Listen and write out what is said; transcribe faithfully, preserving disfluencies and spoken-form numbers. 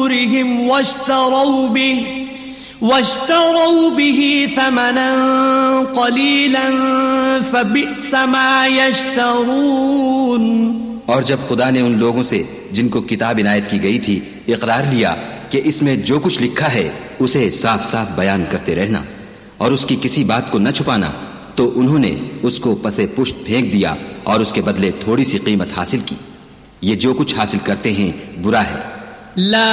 सुदूरिहिम वश्तरौ बिहि वश्तरौ बिहि समनन क़लीलन फ़बिअस मा यश्तरून। और जब खुदा ने उन लोगों से जिनको किताब इनायत की गई थी इकरार लिया कि इसमें जो कुछ लिखा है उसे साफ साफ बयान करते रहना और उसकी किसी बात को न छुपाना, तो उन्होंने उसको पसे पुष्ट फेंक दिया और उसके बदले थोड़ी सी कीमत हासिल की। ये जो कुछ हासिल करते हैं बुरा है।